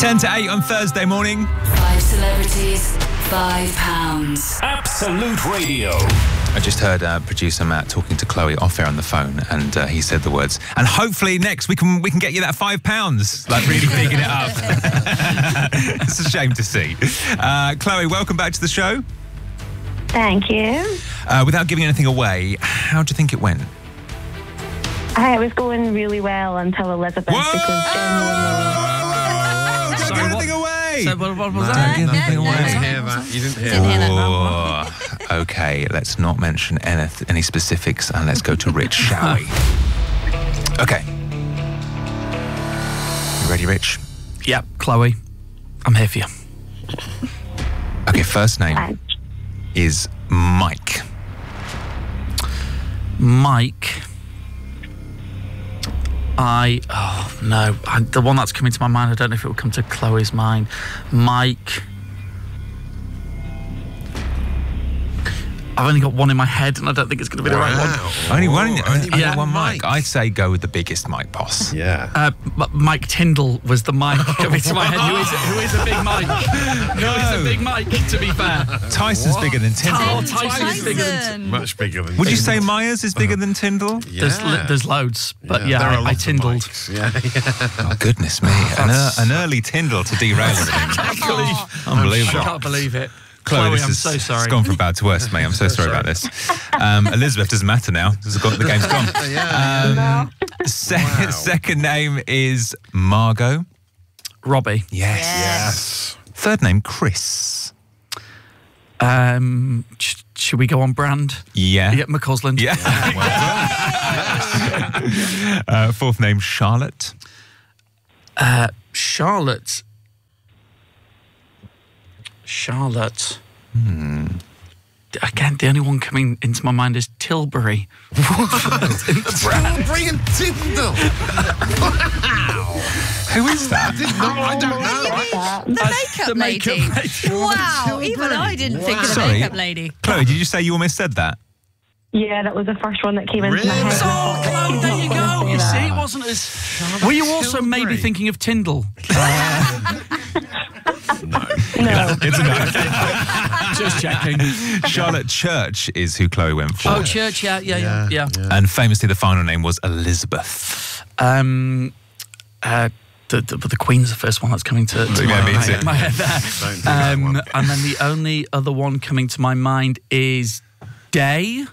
10 to 8 on Thursday morning. 5 celebrities, £5. Absolute Radio. I just heard producer Matt talking to Chloe off air on the phone, and he said the words, and hopefully next we can get you that £5, like really bigging it up. It's a shame to see. Chloe, welcome back to the show. Thank you. Without giving anything away, how do you think it went? It was going really well until Elizabeth, because Don't give anything away! So what was Don't that? give anything away. You didn't hear Didn't hear that. Oh, okay, let's not mention any specifics, and let's go to Rich, shall we? Okay. You ready, Rich? Yep, Chloe, I'm here for you. Okay, first name is Mike. Mike. The one that's coming to my mind, I don't know if it will come to Chloe's mind. Mike. I've only got one in my head, and I don't think it's going to be the right one. Only one Mike. Mike. I'd say go with the biggest Mike, boss. Yeah. Mike Tyndall was the Mike coming to my head. Who is a big Mike? Who is a big Mike, to be fair? Tyson's bigger than Tyndall. Tyson is bigger than... Much bigger than. Would you say Myers is bigger than Tyndall? Yeah. There's loads, but there are a lot I of Tyndalled. Mikes. Yeah. Oh, goodness me. An early Tyndall to derail everything. Unbelievable. I can't believe it. Chloe, I'm so sorry. It's gone from bad to worse, mate. I'm so sorry about this. Elizabeth doesn't matter now. The game's gone. Second name is Margot. Robbie. Yes. Third name, Chris. Should we go on brand? Yeah. McCausland. Yeah. Fourth name, Charlotte. Charlotte. Again, the only one coming into my mind is Tilbury. Tilbury and Tyndall. Who is that? I don't know. The makeup lady. Wow, even I didn't think of the Sorry. makeup lady. Chloe, did you say you almost said that? Yeah, that was the first one that came into my head. Oh, Chloe, there you go. You see, it wasn't as... Were you also maybe thinking of Tyndall? No. It's a no. Just checking. Charlotte Church is who Chloe went for. Oh, Church, yeah. And famously, the final name was Elizabeth. The Queen's the first one that's coming to my head there. Don't do that one. And then the only other one coming to my mind is Day.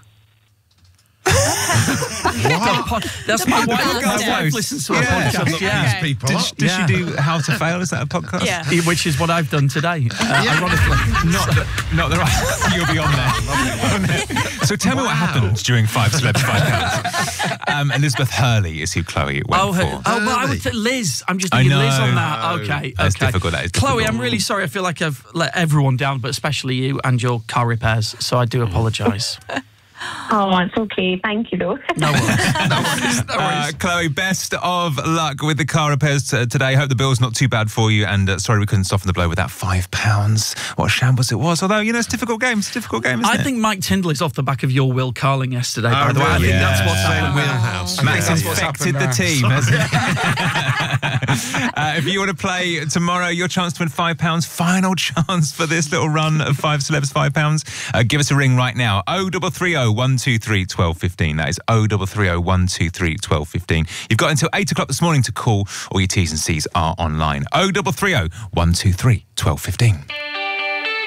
That's my wife. My wife listens to our podcast. Yeah. People. Did she do How to Fail? Is that a podcast? Yeah. Which is what I've done today, ironically. Not the right. You'll be on there. So tell me what happened during 5 Celebs, £5. Elizabeth Hurley is who Chloe went for. But I would say Liz. I'm just thinking Liz on that. Okay. That's difficult. That is Chloe, difficult. I'm really sorry. I feel like I've let everyone down, but especially you and your car repairs. So I do apologise. Oh, it's okay. Thank you, though. No worries. Chloe, best of luck with the car repairs today. Hope the bill's not too bad for you. And sorry we couldn't soften the blow with that £5. What a shambles it was. Although, it's a difficult game. It's a difficult game, isn't it? I think Mike Tyndall is off the back of your Will Carling yesterday, by the way. I think that's what's happened. Wheelhouse. Max That's infected the team, hasn't it? If you want to play tomorrow, your chance to win £5. Final chance for this little run of 5 Celebs, £5. Give us a ring right now. 0330 123 1215. That is 0330 123 1215. You've got until 8 o'clock this morning to call. All your T's and C's are online. 0330 123 1215.